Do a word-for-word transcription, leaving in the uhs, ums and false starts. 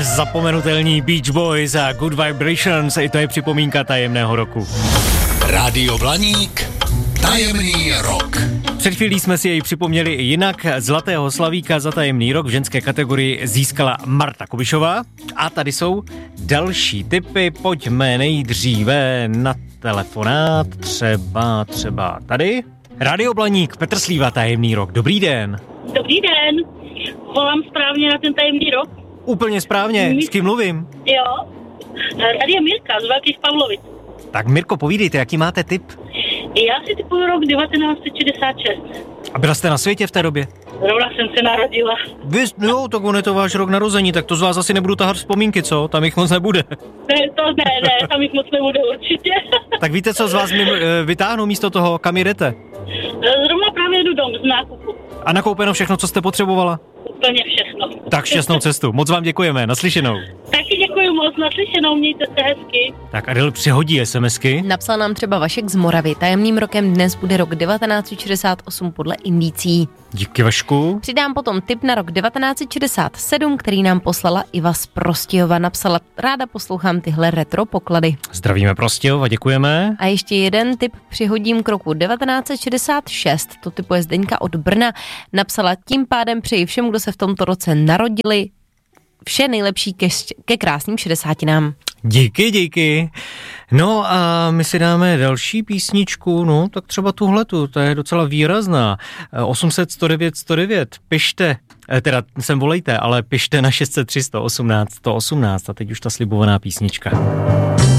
Nezapomenutelní Beach Boys a Good Vibrations, i to je připomínka tajemného roku. Rádio Blaník, tajemný rok. Před chvílí jsme si jej připomněli i jinak. Zlatého slavíka za tajemný rok v ženské kategorii získala Marta Kubišová. A tady jsou další tipy. Pojďme nejdříve na telefonát. Třeba, třeba tady. Rádio Blaník, Petr Slíva, tajemný rok. Dobrý den. Dobrý den. Volám správně na ten tajemný rok? Úplně správně. S kým mluvím? Jo. Tady je Mirka z Velkých Pavlovic. Tak Mirko, povídejte, jaký máte tip? Já si typuju rok devatenáct set šedesát šest. A byla jste na světě v té době? Zrovna jsem se narodila. Vy, jo, tak on je to váš rok narození, tak to z vás asi nebudu tahat vzpomínky, co? Tam jich moc nebude. Ne, to ne, ne, tam jich moc nebude určitě. Tak víte, co z vás mi vytáhnu místo toho, kam jdete? Zrovna právě jdu dom z nákupu. A nakoupeno všechno, co jste potřebovala? Úplně všechno. Tak šťastnou cestu, moc vám děkujeme, naslyšenou. Taky děkuji moc, naslyšenou, mějte se hezky. Tak Adel přihodí SMSky. Napsal nám třeba Vašek z Moravy. Tajemným rokem dnes bude rok devatenáct set šedesát osm podle indicí. Díky, Vašku. Přidám potom tip na rok devatenáct set šedesát sedm, který nám poslala Iva z Prostějova. Napsala, ráda poslouchám tyhle retro poklady. Zdravíme Prostějov a děkujeme. A ještě jeden tip přihodím k roku devatenáct set šedesát šest. To tipuje Zdeňka od Brna. Napsala, tím pádem přeji všem, kdo se v tomto roce narodili, vše nejlepší ke, ke krásným šedesátinám. Díky, díky. No a my si dáme další písničku, no tak třeba tuhletu, to je docela výrazná. osm set sto devět sto devět, pište, teda sem volejte, ale pište na šest set tři sto osmnáct sto osmnáct a teď už ta slibovaná písnička.